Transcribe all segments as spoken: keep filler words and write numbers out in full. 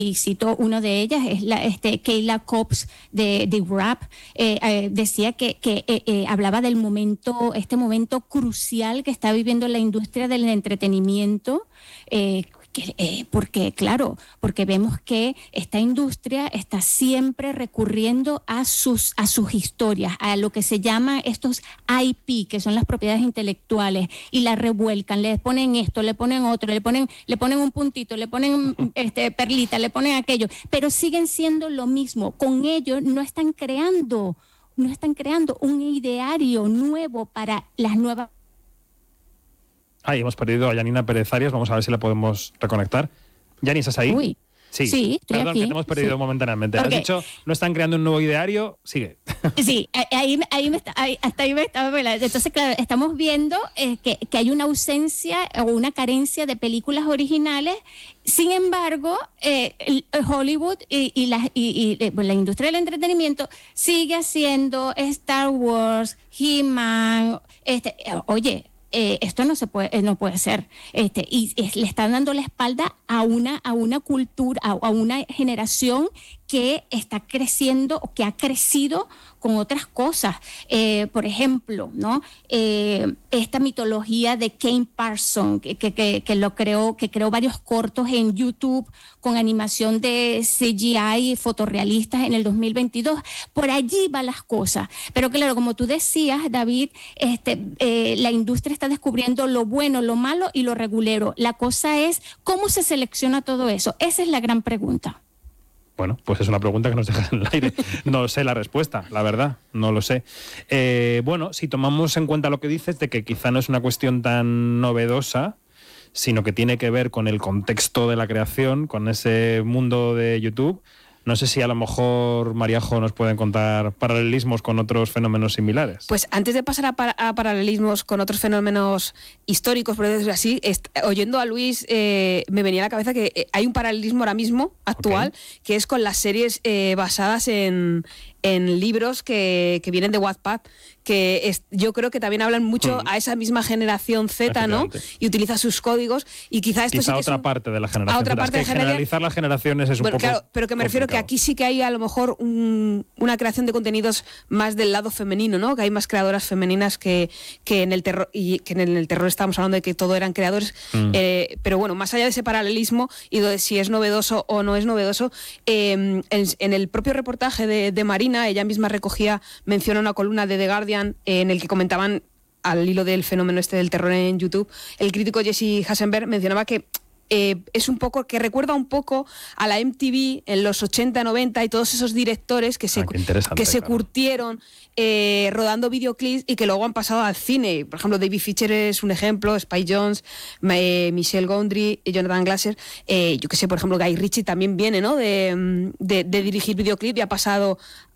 y cito una de ellas, es la este, Kayla Cobbs de, de Rap, eh, eh, decía que, que eh, eh, hablaba del momento, este momento crucial que está viviendo la industria del entretenimiento, eh, Que, eh, porque claro, porque vemos que esta industria está siempre recurriendo a sus, a sus historias, a lo que se llama estos I P, que son las propiedades intelectuales, y la revuelcan, le ponen esto, le ponen otro, le ponen, le ponen un puntito, le ponen este, perlita, le ponen aquello, pero siguen siendo lo mismo. Con ello no están creando, no están creando un ideario nuevo para las nuevas. Ahí hemos perdido a Janina Pérez Arias, vamos a ver si la podemos reconectar. Janina, ¿estás ahí? Uy. Sí, sí, estoy perdón, aquí. que te hemos perdido sí. momentáneamente. Okay. Has dicho, no están creando un nuevo ideario, sigue. Sí, ahí, ahí me está, ahí, hasta ahí me estaba velando. Entonces, claro, estamos viendo eh, que, que hay una ausencia o una carencia de películas originales. Sin embargo, eh, Hollywood y, y, la, y, y la industria del entretenimiento sigue haciendo Star Wars, He-Man, este, oye, Eh, esto no se puede, eh, no puede ser, este, y eh, le están dando la espalda a una, a una cultura, a, a una generación que está creciendo, que ha crecido con otras cosas. Eh, por ejemplo, ¿no? Eh, esta mitología de Kane Parsons, que, que, que, que lo creó, que creó varios cortos en YouTube con animación de C G I fotorrealistas en el dos mil veintidós. Por allí van las cosas. Pero claro, como tú decías, David, este, eh, la industria está descubriendo lo bueno, lo malo y lo regulero. La cosa es, ¿cómo se selecciona todo eso? Esa es la gran pregunta. Bueno, pues es una pregunta que nos deja en el aire. No sé la respuesta, la verdad, no lo sé. Eh, bueno, si tomamos en cuenta lo que dices, de que quizá no es una cuestión tan novedosa, sino que tiene que ver con el contexto de la creación, con ese mundo de YouTube, no sé si a lo mejor, Mariajo, nos pueden contar paralelismos con otros fenómenos similares. Pues antes de pasar a, para, a paralelismos con otros fenómenos históricos, por decirlo así, est- oyendo a Luis, eh, me venía a la cabeza que eh, hay un paralelismo ahora mismo, actual, okay, que es con las series eh, basadas en, en libros que, que vienen de Wattpad, que es, yo creo que también hablan mucho mm. a esa misma generación Z, ¿no? Y utiliza sus códigos, y quizá esto quizá sí que otra es un, parte de la generación. A otra parte es que de generación, generalizar las generaciones es bueno, un poco claro, pero que me refiero complicado. Que aquí sí que hay a lo mejor un, una creación de contenidos más del lado femenino, ¿no? Que hay más creadoras femeninas que, que en el terror, y que en el terror estábamos hablando de que todo eran creadores, mm. eh, pero bueno, más allá de ese paralelismo y de si es novedoso o no es novedoso, eh, en, en el propio reportaje de, de Marina, ella misma recogía, menciona una columna de The Guardian eh, en el que comentaban, al hilo del fenómeno este del terror en YouTube, el crítico Jesse Eisenberg mencionaba que eh, es un poco, que recuerda un poco a la M T V en los ochenta, noventa y todos esos directores que se, ah, que se claro. curtieron eh, rodando videoclips y que luego han pasado al cine. Por ejemplo, David Fincher es un ejemplo, Spike Jonze, eh, Michel Gondry, Jonathan Glaser, eh, yo que sé, por ejemplo, Guy Ritchie también viene, ¿no? de, de, de dirigir videoclip y ha pasado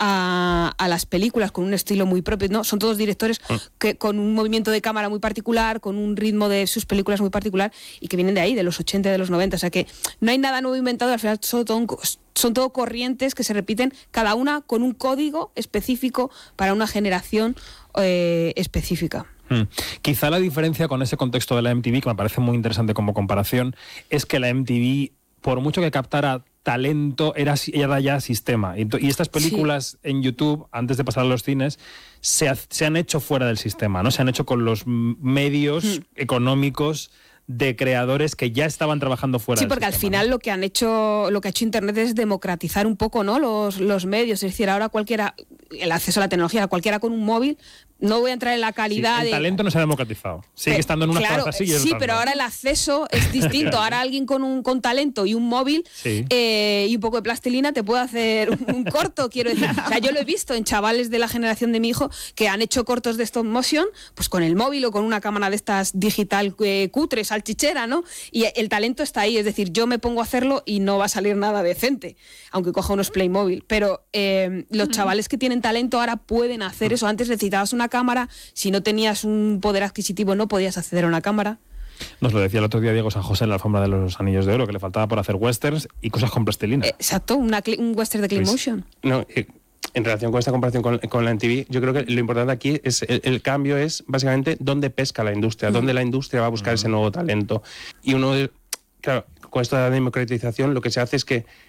a, a las películas con un estilo muy propio, ¿no? Son todos directores que, con un movimiento de cámara muy particular, con un ritmo de sus películas muy particular y que vienen de ahí, de los ochenta, de los noventa, o sea que no hay nada nuevo inventado, al final son todo, son todo corrientes que se repiten, cada una con un código específico para una generación eh, específica. Hmm. Quizá la diferencia con ese contexto de la M T V, que me parece muy interesante como comparación, es que la M T V, por mucho que captara talento, era, era ya sistema. Y, y estas películas sí. en YouTube, antes de pasar a los cines, se, ha, se han hecho fuera del sistema, ¿no? Se han hecho con los medios hmm. económicos de creadores que ya estaban trabajando fuera sí, del porque sistema, al final ¿no? lo que han hecho, lo que ha hecho Internet es democratizar un poco, ¿no? Los, los medios, es decir, ahora cualquiera, el acceso a la tecnología, cualquiera con un móvil, no voy a entrar en la calidad. Sí, el de... talento no se ha democratizado, sigue pero, estando en unas claro, cosas así. Sí, pero no. Ahora el acceso es distinto. Ahora alguien con un con talento y un móvil sí. eh, y un poco de plastilina te puede hacer un, un corto, quiero decir. O sea, yo lo he visto en chavales de la generación de mi hijo que han hecho cortos de stop motion, pues con el móvil o con una cámara de estas digital eh, cutre, salchichera, ¿no? Y el talento está ahí, es decir, yo me pongo a hacerlo y no va a salir nada decente, aunque coja unos Playmobil. Pero eh, los uh-huh. chavales que tienen talento ahora pueden hacer uh-huh. eso. Antes necesitabas una cámara, si no tenías un poder adquisitivo no podías acceder a una cámara. Nos lo decía el otro día Diego San José en la alfombra de los Anillos de Oro, que le faltaba por hacer westerns y cosas con plastilina. Exacto, una, un western de Claymotion. Pues, no, eh, en relación con esta comparación con, con la M T V, yo creo que lo importante aquí es el, el cambio es básicamente dónde pesca la industria, uh-huh. dónde la industria va a buscar uh-huh. ese nuevo talento. Y uno de, claro, con esta democratización lo que se hace es que